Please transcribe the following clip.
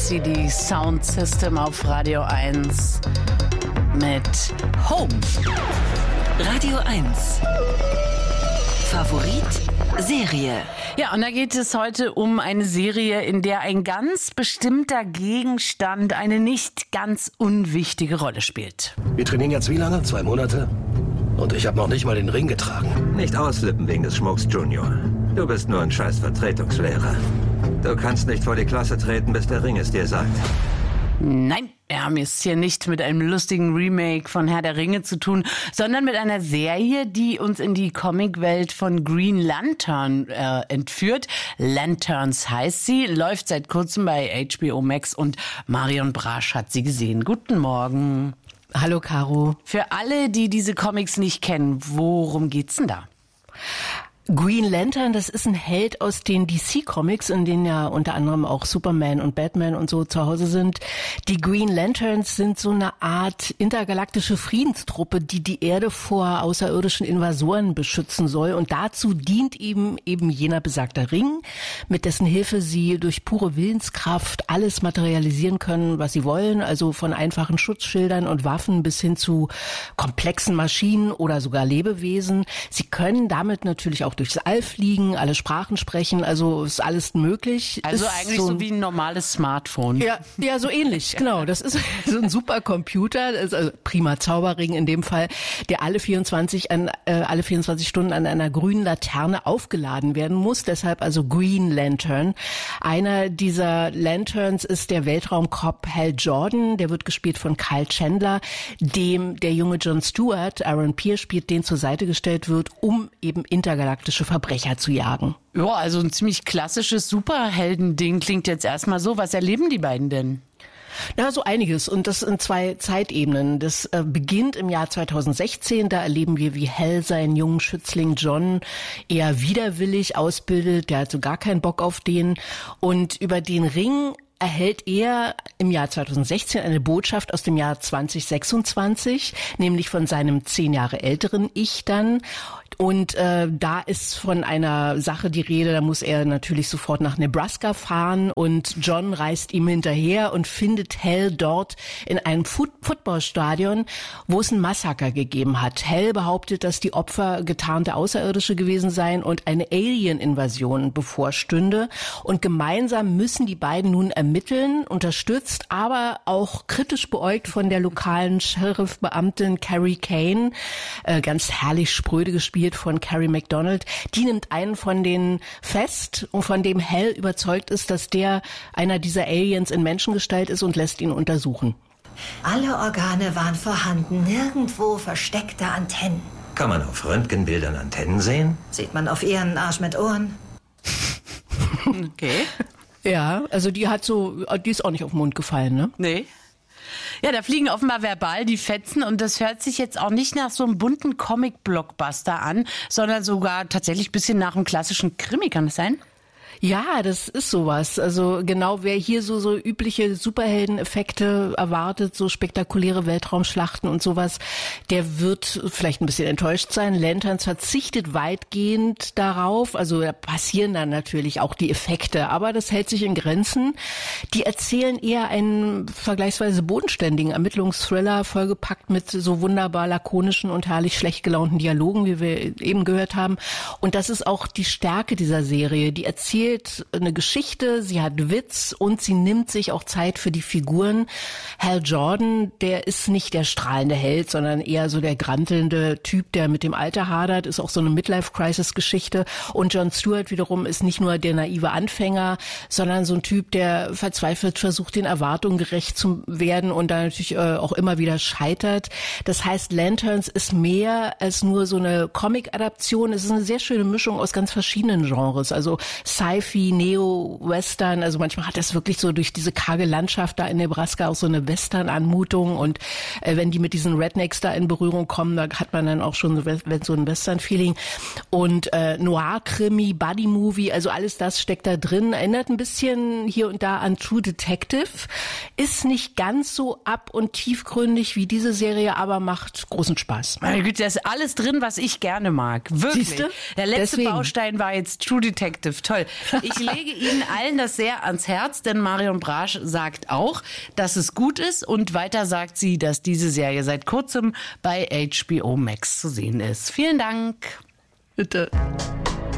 CD Sound System auf Radio 1 mit Home. Radio 1. Favorit Serie. Ja, und da geht es heute um eine Serie, in der ein ganz bestimmter Gegenstand eine nicht ganz unwichtige Rolle spielt. Wir trainieren jetzt wie lange? 2 Monate? Und ich habe noch nicht mal den Ring getragen. Nicht ausflippen wegen des Schmucks, Junior. Du bist nur ein scheiß Vertretungslehrer. Du kannst nicht vor die Klasse treten, bis der Ring es dir sagt. Nein, wir haben es hier nicht mit einem lustigen Remake von Herr der Ringe zu tun, sondern mit einer Serie, die uns in die Comicwelt von Green Lantern entführt. Lanterns heißt sie, läuft seit kurzem bei HBO Max und Marion Brasch hat sie gesehen. Guten Morgen. Hallo Caro. Für alle, die diese Comics nicht kennen, worum geht's denn da? Green Lantern, das ist ein Held aus den DC-Comics, in denen ja unter anderem auch Superman und Batman und so zu Hause sind. Die Green Lanterns sind so eine Art intergalaktische Friedenstruppe, die die Erde vor außerirdischen Invasoren beschützen soll. Und dazu dient eben jener besagte Ring, mit dessen Hilfe sie durch pure Willenskraft alles materialisieren können, was sie wollen. Also von einfachen Schutzschildern und Waffen bis hin zu komplexen Maschinen oder sogar Lebewesen. Sie können damit natürlich auch durchs All fliegen, alle Sprachen sprechen, also ist alles möglich. Also ist eigentlich so wie ein normales Smartphone. Ja, so ähnlich, genau. Das ist so ein Supercomputer, das ist also prima Zauberring in dem Fall, der alle 24 Stunden an einer grünen Laterne aufgeladen werden muss, deshalb also Green Lantern. Einer dieser Lanterns ist der Weltraumcop Hal Jordan, der wird gespielt von Kyle Chandler, dem der junge Jon Stewart, Aaron Pierce spielt, den zur Seite gestellt wird, um eben intergalaktische Verbrecher zu jagen. Ja, also ein ziemlich klassisches Superhelden-Ding klingt jetzt erstmal so. Was erleben die beiden denn? Na, so einiges und das in 2 Zeitebenen. Das beginnt im Jahr 2016, da erleben wir, wie Hal seinen jungen Schützling John eher widerwillig ausbildet, der hat so gar keinen Bock auf den und über den Ring erhält er im Jahr 2016 eine Botschaft aus dem Jahr 2026, nämlich von seinem 10 Jahre älteren Ich dann. Und da ist von einer Sache die Rede, da muss er natürlich sofort nach Nebraska fahren und John reist ihm hinterher und findet Hal dort in einem Footballstadion, wo es ein Massaker gegeben hat. Hal behauptet, dass die Opfer getarnte Außerirdische gewesen seien und eine Alien-Invasion bevorstünde. Und gemeinsam müssen die beiden nun ermitteln, unterstützt, aber auch kritisch beäugt von der lokalen Sheriff-Beamtin Carrie Kane, ganz herrlich spröde gespielt von Carrie McDonald. Die nimmt einen von denen fest und von dem Hal überzeugt ist, dass der einer dieser Aliens in Menschengestalt ist und lässt ihn untersuchen. Alle Organe waren vorhanden, nirgendwo versteckte Antennen. Kann man auf Röntgenbildern Antennen sehen? Sieht man auf ihren Arsch mit Ohren? Okay. Ja, also die ist auch nicht auf den Mund gefallen, ne? Nee. Ja, da fliegen offenbar verbal die Fetzen und das hört sich jetzt auch nicht nach so einem bunten Comic-Blockbuster an, sondern sogar tatsächlich ein bisschen nach einem klassischen Krimi, kann das sein? Ja, das ist sowas. Also genau, wer hier so übliche Superhelden-Effekte erwartet, so spektakuläre Weltraumschlachten und sowas, der wird vielleicht ein bisschen enttäuscht sein. Lanterns verzichtet weitgehend darauf. Also da passieren dann natürlich auch die Effekte, aber das hält sich in Grenzen. Die erzählen eher einen vergleichsweise bodenständigen Ermittlungsthriller, vollgepackt mit so wunderbar lakonischen und herrlich schlecht gelaunten Dialogen, wie wir eben gehört haben. Und das ist auch die Stärke dieser Serie. Die erzählt eine Geschichte, sie hat Witz und sie nimmt sich auch Zeit für die Figuren. Hal Jordan, der ist nicht der strahlende Held, sondern eher so der grantelnde Typ, der mit dem Alter hadert, ist auch so eine Midlife-Crisis-Geschichte. Und Jon Stewart wiederum ist nicht nur der naive Anfänger, sondern so ein Typ, der verzweifelt versucht, den Erwartungen gerecht zu werden und da natürlich auch immer wieder scheitert. Das heißt, Lanterns ist mehr als nur so eine Comic-Adaption. Es ist eine sehr schöne Mischung aus ganz verschiedenen Genres, also Sci-Fi, Neo-Western, also manchmal hat das wirklich so durch diese karge Landschaft da in Nebraska auch so eine Western-Anmutung und wenn die mit diesen Rednecks da in Berührung kommen, da hat man dann auch schon so ein Western-Feeling und Noir-Krimi, Buddy-Movie, also alles das steckt da drin, erinnert ein bisschen hier und da an True Detective, ist nicht ganz so ab- und tiefgründig wie diese Serie, aber macht großen Spaß. Meine Güte, da ist alles drin, was ich gerne mag. Wirklich. Siehste? Der letzte Deswegen. Baustein war jetzt True Detective. Toll. Ich lege Ihnen allen das sehr ans Herz, denn Marion Brasch sagt auch, dass es gut ist. Und weiter sagt sie, dass diese Serie seit kurzem bei HBO Max zu sehen ist. Vielen Dank. Bitte.